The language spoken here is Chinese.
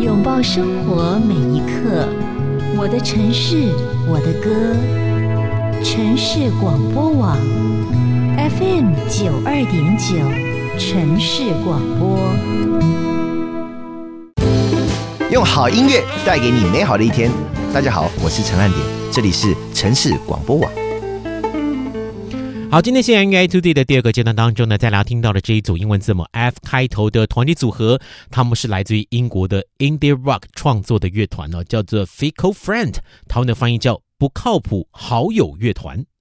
拥抱生活每一刻，我的城市，我的歌。城市广播网 FM 92.9，城市广播。 用好音乐带给你美好的一天。大家好，我是陈汉典，这里是城市广播网。 好，今天西洋音乐 Today 的第二个阶段当中呢，大家听到的这一组英文字母 F 开头的团体组合，他们是来自于英国的 Indie Rock 创作的乐团叫做 Fickle Friend， 他们的翻译叫不靠谱好友乐团。